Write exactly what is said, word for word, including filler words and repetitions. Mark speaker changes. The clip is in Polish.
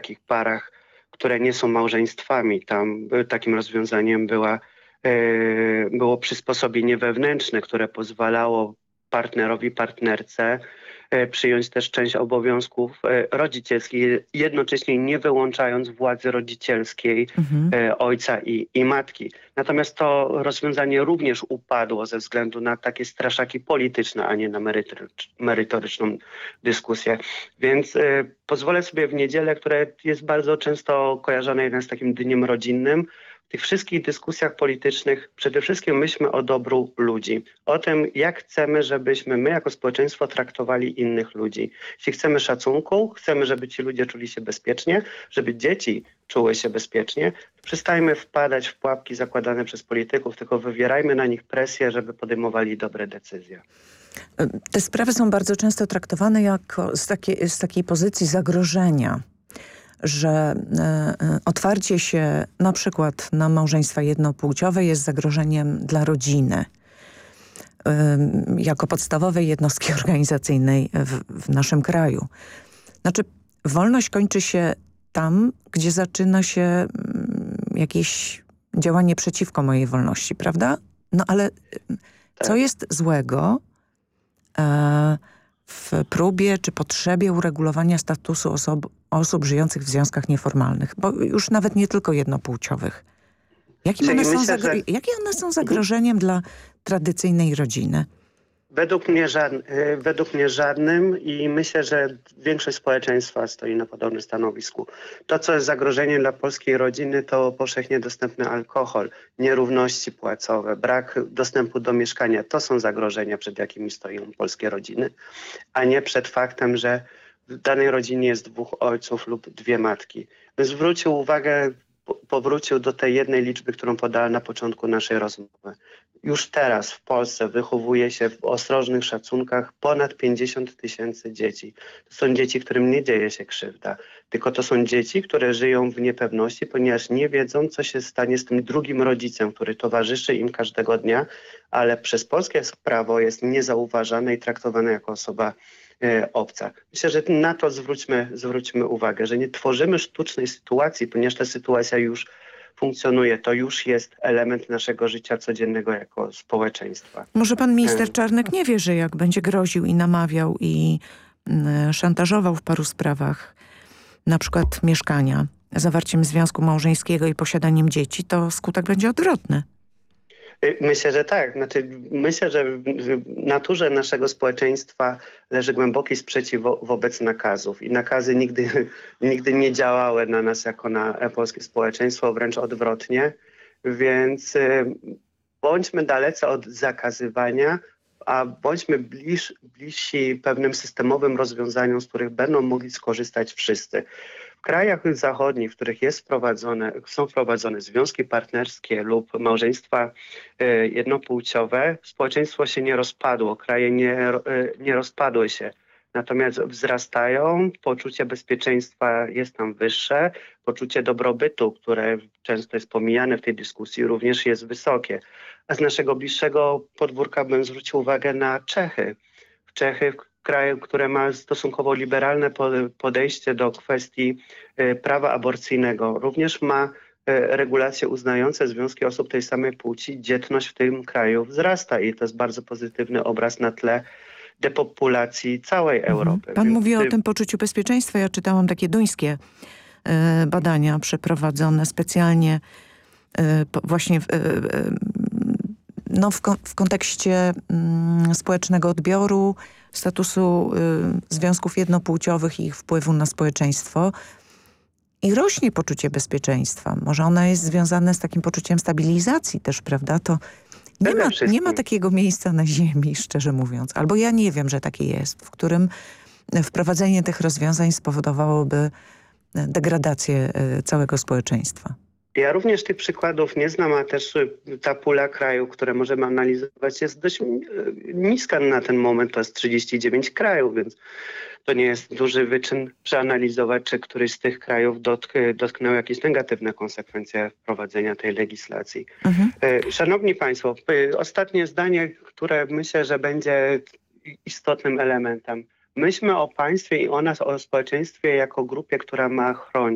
Speaker 1: takich parach, które nie są małżeństwami. Tam y, takim rozwiązaniem była, y, było przysposobienie wewnętrzne, które pozwalało partnerowi, partnerce y, przyjąć też część obowiązków y, rodzicielskich, jednocześnie nie wyłączając władzy rodzicielskiej
Speaker 2: Mhm.
Speaker 1: y, ojca i, i matki. Natomiast to rozwiązanie również upadło ze względu na takie straszaki polityczne, a nie na merytorycz, merytoryczną dyskusję. Więc y, pozwolę sobie w niedzielę, które jest bardzo często kojarzone jednak z takim dniem rodzinnym, w tych wszystkich dyskusjach politycznych przede wszystkim myślmy o dobru ludzi. O tym, jak chcemy, żebyśmy my jako społeczeństwo traktowali innych ludzi. Jeśli chcemy szacunku, chcemy, żeby ci ludzie czuli się bezpiecznie, żeby dzieci czuły się bezpiecznie, przestajmy wpadać w pułapki zakładane przez polityków, tylko wywierajmy na nich presję, żeby podejmowali dobre decyzje.
Speaker 2: Te sprawy są bardzo często traktowane jako z takiej, z takiej pozycji zagrożenia, że e, otwarcie się na przykład na małżeństwa jednopłciowe jest zagrożeniem dla rodziny e, jako podstawowej jednostki organizacyjnej w, w naszym kraju. Znaczy, wolność kończy się tam, gdzie zaczyna się mm, jakieś działanie przeciwko mojej wolności, prawda? No ale
Speaker 1: Tak.
Speaker 2: co jest złego e, w próbie czy potrzebie uregulowania statusu osób, osób żyjących w związkach nieformalnych, bo już nawet nie tylko jednopłciowych. Jakim one,
Speaker 1: myślę,
Speaker 2: są zagro-
Speaker 1: że...
Speaker 2: jakie one są zagrożeniem dla tradycyjnej rodziny?
Speaker 1: Według mnie, żadn- y, według mnie żadnym i myślę, że większość społeczeństwa stoi na podobnym stanowisku. To, co jest zagrożeniem dla polskiej rodziny, to powszechnie dostępny alkohol, nierówności płacowe, brak dostępu do mieszkania. To są zagrożenia, przed jakimi stoją polskie rodziny, a nie przed faktem, że w danej rodzinie jest dwóch ojców lub dwie matki. Zwrócił uwagę, po- powrócił do tej jednej liczby, którą podała na początku naszej rozmowy. Już teraz w Polsce wychowuje się w ostrożnych szacunkach ponad pięćdziesiąt tysięcy dzieci. To są dzieci, którym nie dzieje się krzywda, tylko to są dzieci, które żyją w niepewności, ponieważ nie wiedzą, co się stanie z tym drugim rodzicem, który towarzyszy im każdego dnia, ale przez polskie prawo jest niezauważany i traktowany jako osoba e, obca. Myślę, że na to zwróćmy, zwróćmy uwagę, że nie tworzymy sztucznej sytuacji, ponieważ ta sytuacja już funkcjonuje. To już jest element naszego życia codziennego jako społeczeństwa.
Speaker 2: Może pan minister
Speaker 1: Em.
Speaker 2: Czarnek nie wie, że jak będzie groził i namawiał i y, szantażował w paru sprawach, na przykład mieszkania, zawarciem związku małżeńskiego i posiadaniem dzieci, to skutek będzie odwrotny.
Speaker 1: Y, Myślę, że tak. Znaczy, myślę, że w w naturze naszego społeczeństwa leży głęboki sprzeciw wo wobec nakazów. I nakazy nigdy, nigdy nie działały na nas jako na polskie społeczeństwo, wręcz odwrotnie. Więc y, bądźmy dalece od zakazywania, a bądźmy bliż, bliżsi pewnym systemowym rozwiązaniom, z których będą mogli skorzystać wszyscy. W krajach zachodnich, w których jest wprowadzone, są wprowadzone związki partnerskie lub małżeństwa y, jednopłciowe, społeczeństwo się nie rozpadło, kraje nie, y, nie rozpadły się. Natomiast wzrastają, poczucie bezpieczeństwa jest tam wyższe, poczucie dobrobytu, które często jest pomijane w tej dyskusji, również jest wysokie. A z naszego bliższego podwórka bym zwrócił uwagę na Czechy. Czechy, kraju, które ma stosunkowo liberalne podejście do kwestii y, prawa aborcyjnego, również ma y, regulacje uznające związki osób tej samej płci. Dzietność w tym kraju wzrasta i to jest bardzo pozytywny obraz na tle depopulacji całej Europy.
Speaker 2: Pan
Speaker 1: Więc
Speaker 2: mówi o
Speaker 1: ty-
Speaker 2: tym poczuciu bezpieczeństwa. Ja czytałam takie duńskie e, badania przeprowadzone specjalnie e, po, właśnie w, e, e, no w, kon, w kontekście mm, społecznego odbioru, statusu e, związków jednopłciowych i ich wpływu na społeczeństwo. I rośnie poczucie bezpieczeństwa. Może ono jest związane z takim poczuciem stabilizacji też, prawda? To nie ma, nie ma takiego miejsca na ziemi, szczerze mówiąc. Albo ja nie wiem, że takie jest, w którym wprowadzenie tych rozwiązań spowodowałoby degradację całego społeczeństwa.
Speaker 1: Ja również tych przykładów nie znam, a też ta pula krajów, które możemy analizować, jest dość niska na ten moment. To jest trzydzieści dziewięć krajów, więc to nie jest duży wyczyn przeanalizować, czy któryś z tych krajów dotk dotknął jakieś negatywne konsekwencje wprowadzenia tej legislacji. Mhm. Szanowni Państwo, ostatnie zdanie, które myślę, że będzie istotnym elementem. Myślmy o państwie i o nas, o społeczeństwie jako grupie, która ma chronić.